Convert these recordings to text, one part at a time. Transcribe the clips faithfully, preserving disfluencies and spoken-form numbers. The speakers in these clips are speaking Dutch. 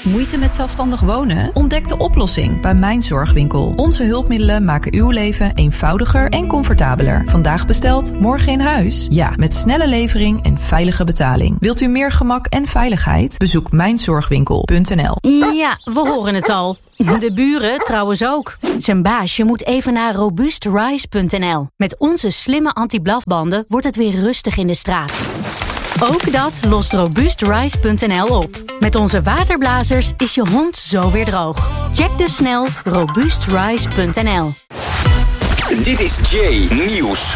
Moeite met zelfstandig wonen? Ontdek de oplossing bij Mijn Zorgwinkel. Onze hulpmiddelen maken uw leven eenvoudiger en comfortabeler. Vandaag besteld, morgen in huis? Ja, met snelle levering en veilige betaling. Wilt u meer gemak en veiligheid? Bezoek mijn zorgwinkel punt n l. Ja, we horen het al. De buren trouwens ook. Zijn baasje moet even naar robust rise punt n l. Met onze slimme anti-blafbanden wordt het weer rustig in de straat. Ook dat lost robust rise punt n l op. Met onze waterblazers is je hond zo weer droog. Check dus snel robust rise punt n l. Dit is Jay Nieuws.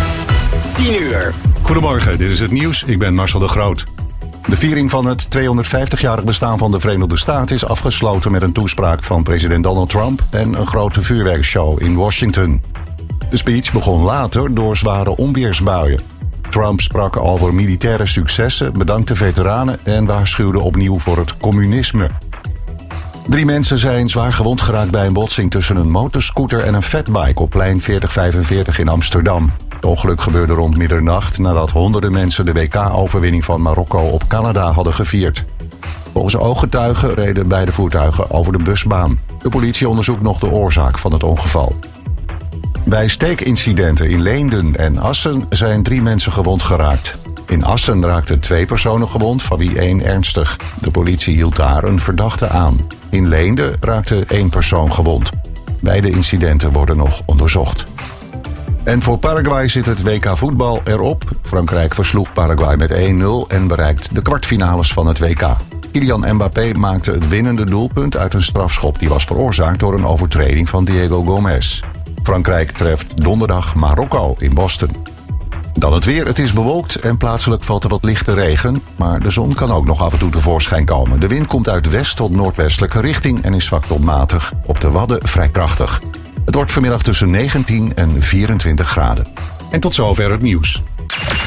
tien uur. Goedemorgen, dit is het nieuws. Ik ben Marcel de Groot. De viering van het tweehonderdvijftigjarig bestaan van de Verenigde Staten is afgesloten met een toespraak van president Donald Trump en een grote vuurwerkshow in Washington. De speech begon later door zware onweersbuien. Trump sprak over militaire successen, bedankte veteranen en waarschuwde opnieuw voor het communisme. Drie mensen zijn zwaar gewond geraakt bij een botsing tussen een motorscooter en een fatbike op plein veertig vijfenveertig in Amsterdam. Het ongeluk gebeurde rond middernacht nadat honderden mensen de W K-overwinning van Marokko op Canada hadden gevierd. Volgens ooggetuigen reden beide voertuigen over de busbaan. De politie onderzoekt nog de oorzaak van het ongeval. Bij steekincidenten in Leenden en Assen zijn drie mensen gewond geraakt. In Assen raakten twee personen gewond, van wie één ernstig. De politie hield daar een verdachte aan. In Leenden raakte één persoon gewond. Beide incidenten worden nog onderzocht. En voor Paraguay zit het W K voetbal erop. Frankrijk versloeg Paraguay met één nul en bereikt de kwartfinales van het W K. Kylian Mbappé maakte het winnende doelpunt uit een strafschop die was veroorzaakt door een overtreding van Diego Gomez. Frankrijk treft donderdag Marokko in Boston. Dan het weer. Het is bewolkt en plaatselijk valt er wat lichte regen. Maar de zon kan ook nog af en toe tevoorschijn komen. De wind komt uit west tot noordwestelijke richting en is zwak tot matig. Op de Wadden vrij krachtig. Het wordt vanmiddag tussen negentien en vierentwintig graden. En tot zover het nieuws.